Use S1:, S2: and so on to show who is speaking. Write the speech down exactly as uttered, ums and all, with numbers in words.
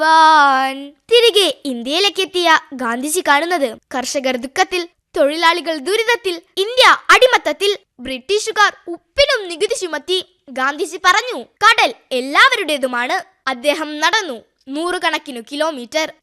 S1: Japan. തിരികെ ഇന്ത്യയിലേക്ക് എത്തിയ ഗാന്ധിജി കാണുന്നത് കർഷകർ ദുഃഖത്തിൽ, തൊഴിലാളികൾ ദുരിതത്തിൽ, ഇന്ത്യ അടിമത്തത്തിൽ. ബ്രിട്ടീഷുകാർ ഉപ്പിനും നികുതി ചുമത്തി. ഗാന്ധിജി പറഞ്ഞു, കടൽ എല്ലാവരുടേതുമാണ്. അദ്ദേഹം നടന്നു നൂറുകണക്കിനു കിലോമീറ്റർ.